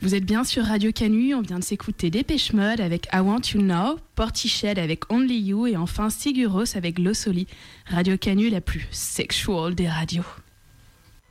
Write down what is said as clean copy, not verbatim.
Vous êtes bien sur Radio Canu, on vient de s'écouter Dépêche Mode avec I Want You Now, Portiched avec Only You et enfin Siguros avec Lo Soli. Radio Canu, la plus sexual des radios.